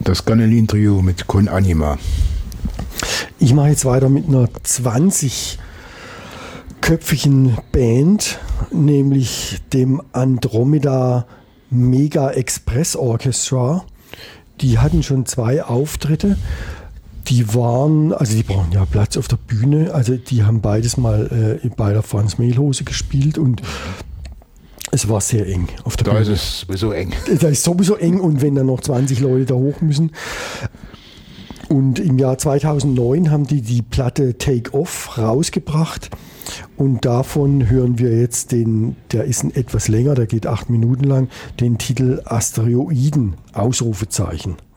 Das Ganelin-Trio mit Con Anima. Ich mache jetzt weiter mit einer 20-köpfigen Band, nämlich dem Andromeda Mega Express Orchestra. Die hatten schon 2 Auftritte. Die brauchen ja Platz auf der Bühne. Also die haben beides mal bei der Franz Mehlhose gespielt und es war sehr eng auf der Bühne. Da ist es sowieso eng. Da ist sowieso eng und wenn dann noch 20 Leute da hoch müssen. Und im Jahr 2009 haben die Platte Take Off rausgebracht und davon hören wir jetzt der ist etwas länger, der geht 8 Minuten lang, den Titel Asteroiden, Ausrufezeichen.